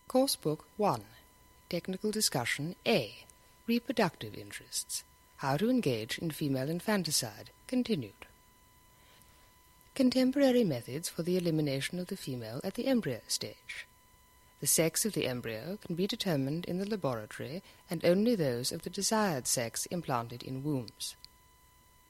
Coursebook 1, Technical Discussion A, Reproductive Interests, How to Engage in Female Infanticide, continued. Contemporary methods for the elimination of the female at the embryo stage. The sex of the embryo can be determined in the laboratory and only those of the desired sex implanted in wombs.